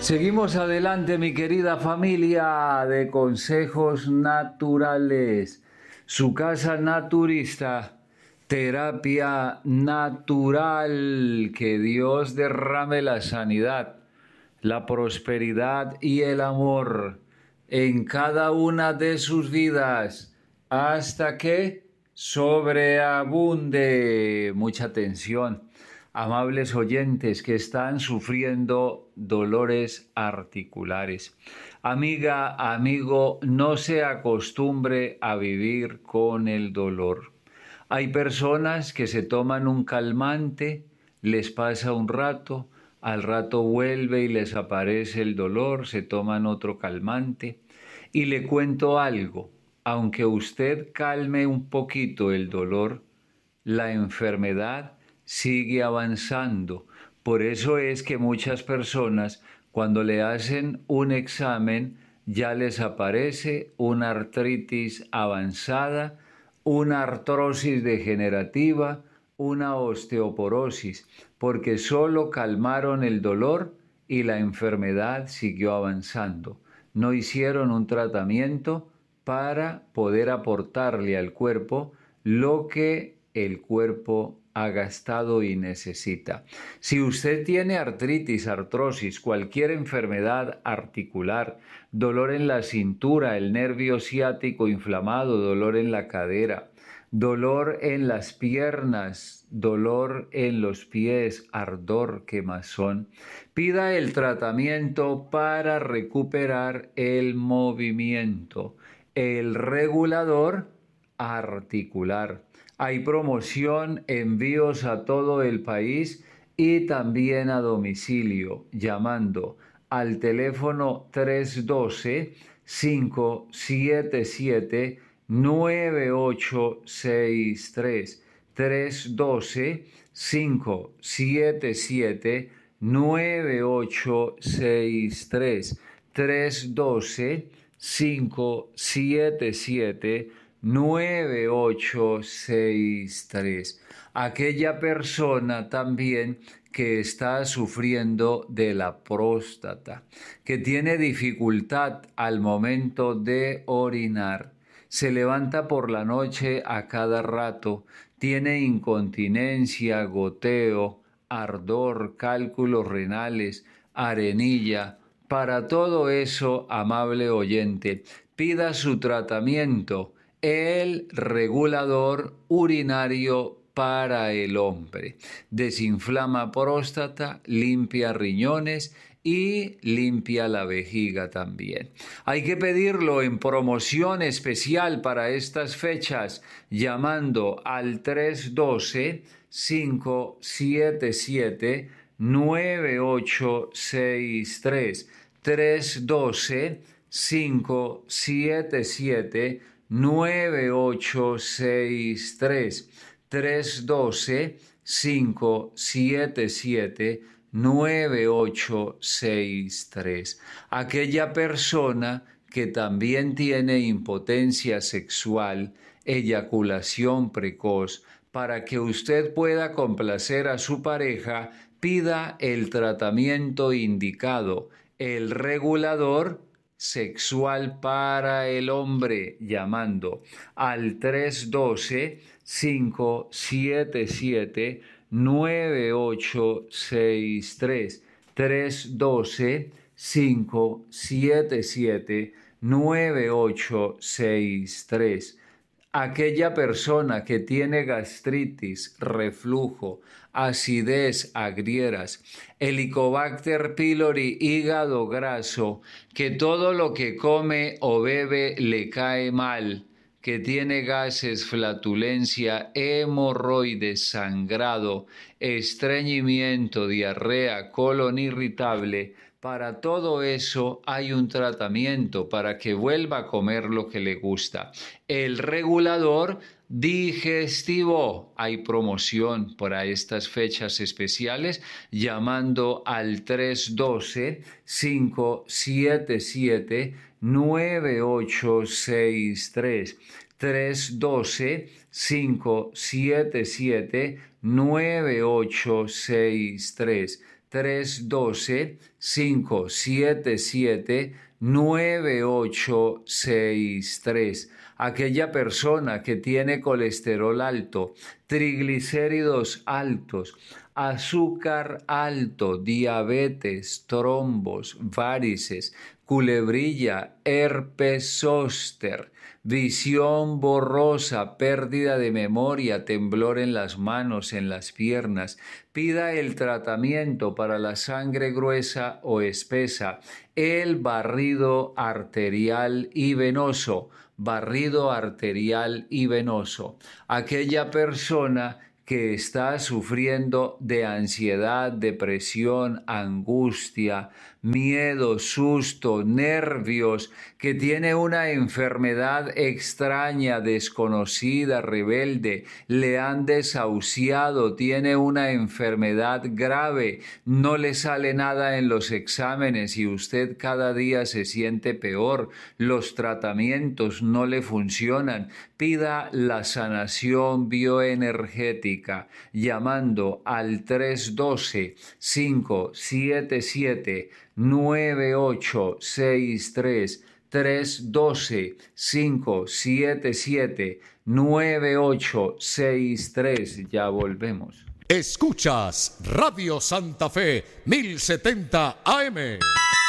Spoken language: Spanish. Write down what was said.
Seguimos adelante, mi querida familia de consejos naturales. Su casa naturista, terapia natural. Que Dios derrame la sanidad, la prosperidad y el amor en cada una de sus vidas hasta que sobreabunde. Mucha atención, amables oyentes que están sufriendo dolores articulares. Amiga, amigo, no se acostumbre a vivir con el dolor. Hay personas que se toman un calmante, les pasa un rato, al rato vuelve y les aparece el dolor, se toman otro calmante. Y le cuento algo, aunque usted calme un poquito el dolor, la enfermedad sigue avanzando. Por eso es que muchas personas, cuando le hacen un examen, ya les aparece una artritis avanzada, una artrosis degenerativa, una osteoporosis, porque solo calmaron el dolor y la enfermedad siguió avanzando. No hicieron un tratamiento para poder aportarle al cuerpo lo que el cuerpo ha gastado y necesita. Si usted tiene artritis, artrosis, cualquier enfermedad articular, dolor en la cintura, el nervio ciático inflamado, dolor en la cadera, dolor en las piernas, dolor en los pies, ardor, quemazón, pida el tratamiento para recuperar el movimiento, el regulador articular. Hay promoción, envíos a todo el país y también a domicilio, llamando al teléfono 312-577-9863. 312-577-9863. 312-577-9863. Aquella persona también que está sufriendo de la próstata, que tiene dificultad al momento de orinar, se levanta por la noche a cada rato, tiene incontinencia, goteo, ardor, cálculos renales, arenilla. Para todo eso, amable oyente, pida su tratamiento, el regulador urinario para el hombre. Desinflama próstata, limpia riñones y limpia la vejiga también. Hay que pedirlo en promoción especial para estas fechas, llamando al 312-577-9863. 312-577-9863. 312-577-9863. Aquella persona que también tiene impotencia sexual, eyaculación precoz, para que usted pueda complacer a su pareja, pida el tratamiento indicado, el regulador sexual para el hombre, llamando al 312-577-9863. 312-577-9863. Aquella persona que tiene gastritis, reflujo, acidez, agrieras, Helicobacter pylori, hígado graso, que todo lo que come o bebe le cae mal, que tiene gases, flatulencia, hemorroides, sangrado, estreñimiento, diarrea, colon irritable. Para todo eso hay un tratamiento para que vuelva a comer lo que le gusta. El regulador digestivo. Hay promoción para estas fechas especiales llamando al 312-577-9863. 312-577-9863. 312-577-9863. Aquella persona que tiene colesterol alto, triglicéridos altos, azúcar alto, diabetes, trombos, varices, culebrilla, herpes zóster, visión borrosa, pérdida de memoria, temblor en las manos, en las piernas. Pida el tratamiento para la sangre gruesa o espesa, el barrido arterial y venoso. Barrido arterial y venoso. Aquella persona que está sufriendo de ansiedad, depresión, angustia, miedo, susto, nervios, que tiene una enfermedad extraña, desconocida, rebelde, le han desahuciado, tiene una enfermedad grave, no le sale nada en los exámenes y usted cada día se siente peor, los tratamientos no le funcionan. Pida la sanación bioenergética llamando al 312-577-9863, 312-577-9863. Ya volvemos. Escuchas Radio Santa Fe 1070 AM.